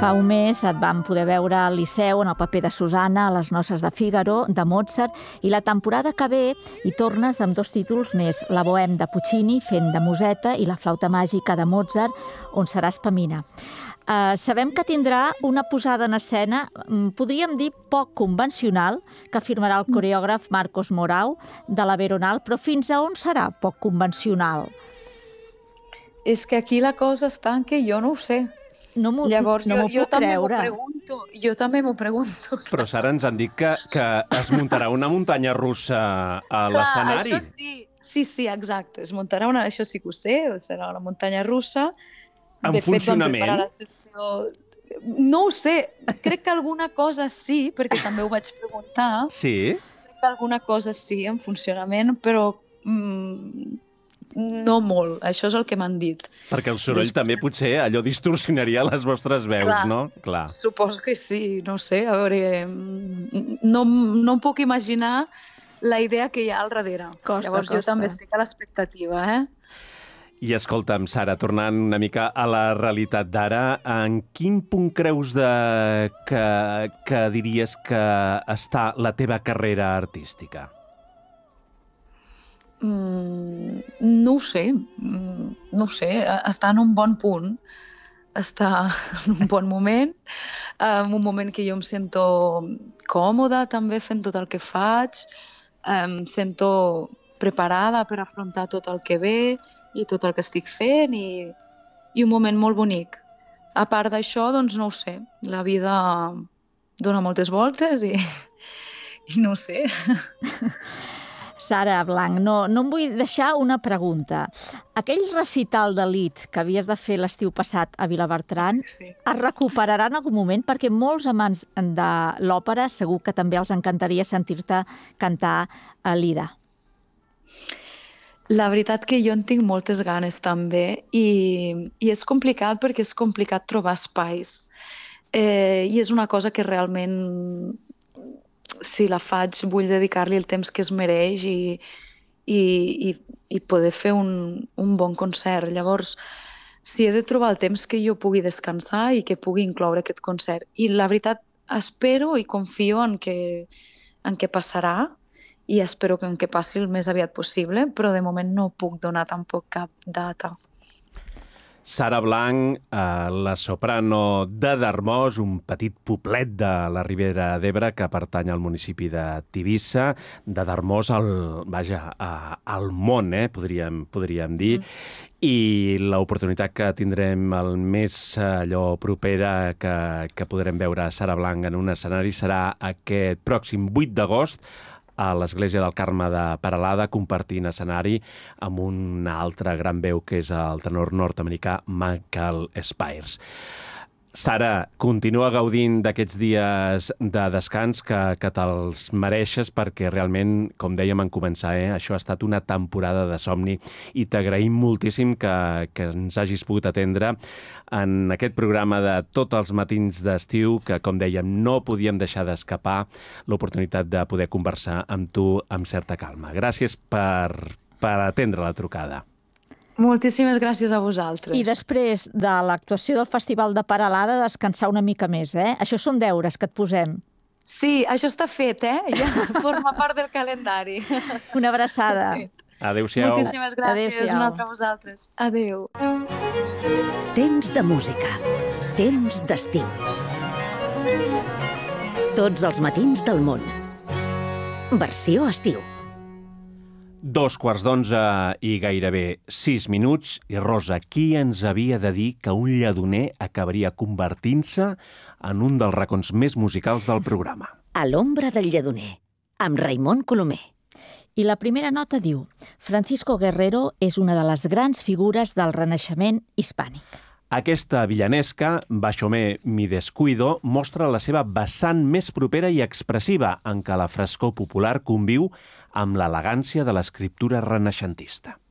Fa un mes et vam poder veure al Liceu en el paper de Susanna, a Les noces de Fígaro, de Mozart, i la temporada que ve hi tornes amb 2 títols més, La Bohème de Puccini, fent de Musetta, i La flauta màgica de Mozart, on seràs Pamina. Sabem que tindrà una posada en escena, podríem dir poc convencional, que firmarà el coreògraf Marcos Morau de la Veronal, però fins a on serà poc convencional? És que aquí la cosa està en que jo no ho sé. Llavors, jo també m'ho pregunto. Jo també m'ho pregunto. Però, Sara, ens han dit que es muntarà una muntanya russa a l'escenari. Això sí, exacte. Es muntarà això sí que ho sé, serà una muntanya russa. En funcionament? No ho sé. Crec que alguna cosa sí, perquè també ho vaig preguntar. Sí? Crec que alguna cosa sí, en funcionament, però no molt. Això és el que m'han dit. Perquè el soroll també potser allò distorsionaria les vostres veus, no? Clar. Suposo que sí, no sé. A veure, no em puc imaginar la idea que hi ha al darrere. Llavors jo també estic a l'expectativa, I escolta'm, Sara, tornant una mica a la realitat d'ara, en quin punt creus que diries que està la teva carrera artística? No ho sé. No ho sé. Està en un bon punt. Està en un bon moment. En un moment que jo em sento còmoda també fent tot el que faig. Em sento preparada per afrontar tot el que ve i tot el que estic fent i un moment molt bonic. A part d'això, doncs no ho sé. La vida dona moltes voltes i no ho sé. Sara Blanch, no em vull deixar una pregunta. Aquell recital d'elit que havies de fer l'estiu passat a Vilabertran es recuperarà en algun moment? Perquè molts amants de l'òpera segur que també els encantaria sentir-te cantar a l'Ida. La veritat que jo en tinc moltes ganes també i és complicat perquè és complicat trobar espais. I és una cosa que realment, si la faig, vull dedicar-li el temps que es mereix i poder fer un bon concert. Llavors, si he de trobar el temps que jo pugui descansar i que pugui incloure aquest concert. I la veritat, espero i confio en què passarà, i espero que passi el més aviat possible, però de moment no puc donar tampoc cap data. Sara Blanch, la soprano de Darmós, un petit poblet de la Ribera d'Ebre que pertany al municipi de Tivissa, de Darmós al món, podríem dir. I l'oportunitat que tindrem el més propera que podrem veure Sara Blanch en un escenari serà aquest pròxim 8 d'agost a l'Església del Carme de Peralada, compartint escenari amb un altre gran veu que és el tenor nord-americà Michael Spires. Sara, continua gaudint d'aquests dies de descans que te'ls mereixes perquè realment, com dèiem en començar, això ha estat una temporada de somni i t'agraïm moltíssim que ens hagis pogut atendre en aquest programa de tots els matins d'estiu que, com dèiem, no podíem deixar d'escapar l'oportunitat de poder conversar amb tu amb certa calma. Gràcies per atendre la trucada. Moltíssimes gràcies a vosaltres. I després de l'actuació del Festival de Peralada, descansar una mica més, Això són deures que et posem. Sí, això està fet, Ja forma part del calendari. Una abraçada. Adéu-siau. Moltíssimes gràcies. Una altra a vosaltres. Adéu. Temps de música. Temps d'estiu. Tots els matins del món. Versió estiu. 2:15 i gairebé 6 minuts. I Rosa, qui ens havia de dir que un lledoner acabaria convertint-se en un dels racons més musicals del programa? A l'ombra del lledoner, amb Raimon Colomer. I la primera nota diu: Francisco Guerrero és una de les grans figures del Renaixement hispànic. Aquesta villanesca, Baixo me mi descuido, mostra la seva vessant més propera i expressiva, en què la frescor popular conviu amb l'elegància de l'escriptura renaixentista.